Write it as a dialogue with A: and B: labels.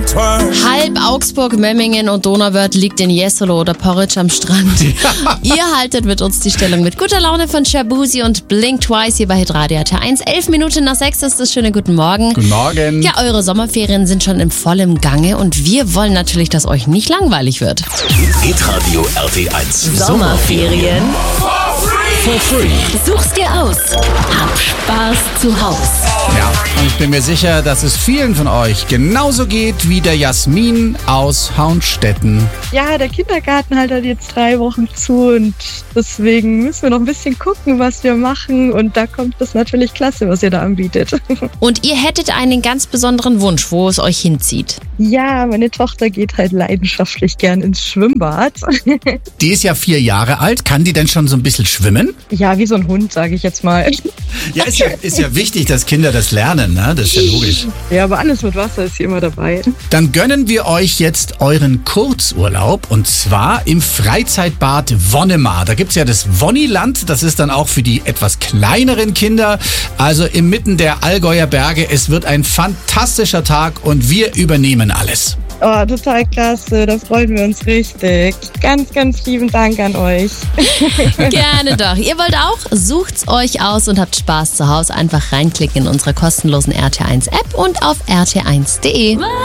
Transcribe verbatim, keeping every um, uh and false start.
A: Halb Augsburg, Memmingen und Donauwörth liegt in Jesolo oder Porridge am Strand. Ja. Ihr haltet mit uns die Stellung mit guter Laune von Shabuzi und Blink Twice hier bei Hitradio R T eins. Elf Minuten nach sechs ist das. Schöne guten Morgen.
B: Guten Morgen.
A: Ja, eure Sommerferien sind schon im vollen Gange und wir wollen natürlich, dass euch nicht langweilig wird.
C: Hitradio R T eins.
D: Sommerferien
C: For free.
D: Such's dir aus. Hab Spaß zu Haus.
B: Ja, und ich bin mir sicher, dass es vielen von euch genauso geht wie der Jasmin aus Hauenstetten.
E: Ja, der Kindergarten hat halt jetzt drei Wochen zu und deswegen müssen wir noch ein bisschen gucken, was wir machen. Und da kommt das natürlich klasse, was ihr da anbietet.
A: Und ihr hättet einen ganz besonderen Wunsch, wo es euch hinzieht.
E: Ja, meine Tochter geht halt leidenschaftlich gern ins Schwimmbad.
B: Die ist ja vier Jahre alt. Kann die denn schon so ein bisschen schwimmen?
E: Ja, wie so ein Hund, sage ich jetzt mal.
B: Ja, ist ja, ist ja wichtig, dass Kinder das lernen, ne? Das ist ja logisch.
E: Ja, aber alles mit Wasser ist hier immer dabei.
B: Dann gönnen wir euch jetzt euren Kurzurlaub und zwar im Freizeitbad Wonnemar. Da gibt's ja das Wonniland, das ist dann auch für die etwas kleineren Kinder, also inmitten der Allgäuer Berge. Es wird ein fantastischer Tag und wir übernehmen alles.
E: Oh, total klasse, da freuen wir uns richtig. Ganz, ganz lieben Dank an euch.
A: Gerne doch. Ihr wollt auch? Sucht's euch aus und habt Spaß zu Hause. Einfach reinklicken in unsere kostenlosen R T eins App und auf r t eins punkt de.